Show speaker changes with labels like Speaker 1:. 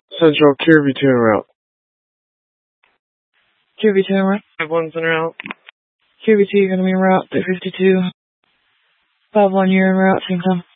Speaker 1: Central QB2 en route.
Speaker 2: QB2 en route.
Speaker 1: 5-1's en route.
Speaker 2: QB2 gonna be en route to 52. 5-1, you're en route, same time.